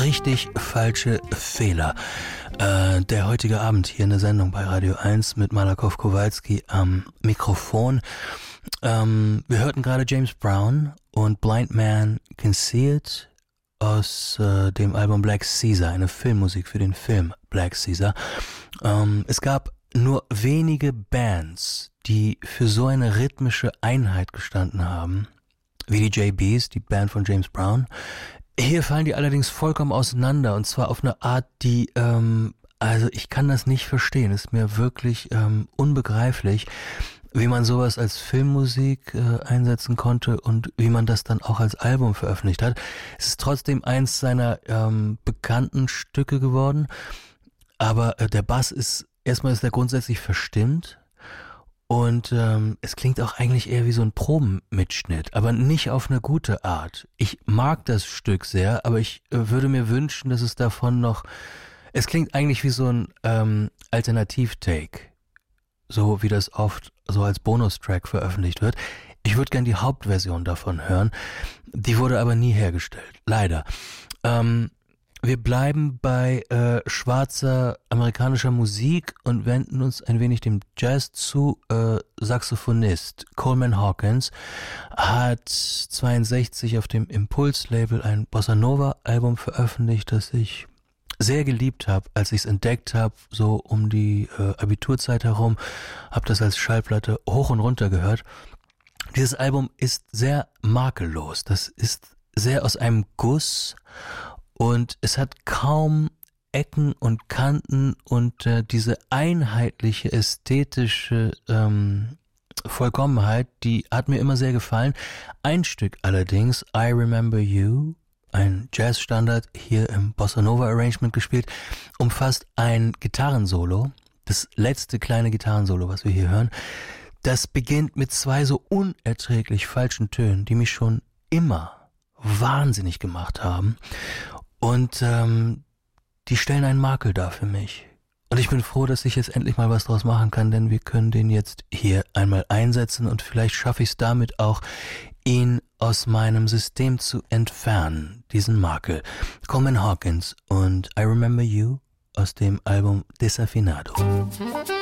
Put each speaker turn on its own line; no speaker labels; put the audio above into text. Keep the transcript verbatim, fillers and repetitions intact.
richtig falsche Fehler. Äh, der heutige Abend hier in der Sendung bei Radio eins mit Malakoff Kowalski am Mikrofon. Ähm, wir hörten gerade James Brown und Blind Man Can See It aus äh, dem Album Black Caesar, eine Filmmusik für den Film Black Caesar. Ähm, es gab nur wenige Bands, die für so eine rhythmische Einheit gestanden haben, wie die J Bs, die Band von James Brown. Hier fallen die allerdings vollkommen auseinander, und zwar auf eine Art, die, ähm, also ich kann das nicht verstehen, ist mir wirklich ähm, unbegreiflich, wie man sowas als Filmmusik äh, einsetzen konnte und wie man das dann auch als Album veröffentlicht hat. Es ist trotzdem eins seiner ähm, bekannten Stücke geworden, aber äh, der Bass ist, erstmal ist er grundsätzlich verstimmt. Und ähm, es klingt auch eigentlich eher wie so ein Probenmitschnitt, aber nicht auf eine gute Art. Ich mag das Stück sehr, aber ich äh, würde mir wünschen, dass es davon noch... Es klingt eigentlich wie so ein ähm, Alternativ-Take, so wie das oft so als Bonustrack veröffentlicht wird. Ich würde gern die Hauptversion davon hören. Die wurde aber nie hergestellt, leider. Ähm... Wir bleiben bei äh, schwarzer amerikanischer Musik und wenden uns ein wenig dem Jazz zu. Äh, Saxophonist Coleman Hawkins hat zweiundsechzig auf dem Impulse-Label ein Bossa Nova-Album veröffentlicht, das ich sehr geliebt habe, als ich es entdeckt habe, so um die äh, Abiturzeit herum, habe das als Schallplatte hoch und runter gehört. Dieses Album ist sehr makellos, das ist sehr aus einem Guss. Und es hat kaum Ecken und Kanten und äh, diese einheitliche ästhetische ähm, Vollkommenheit, die hat mir immer sehr gefallen. Ein Stück allerdings, I Remember You, ein Jazzstandard, hier im Bossa Nova Arrangement gespielt, umfasst ein Gitarrensolo, das letzte kleine Gitarrensolo, was wir hier hören. Das beginnt mit zwei so unerträglich falschen Tönen, die mich schon immer wahnsinnig gemacht haben. Und ähm, die stellen einen Makel dar für mich. Und ich bin froh, dass ich jetzt endlich mal was draus machen kann, denn wir können den jetzt hier einmal einsetzen und vielleicht schaffe ich es damit auch, ihn aus meinem System zu entfernen, diesen Makel. Coleman Hawkins und I Remember You aus dem Album Desafinado.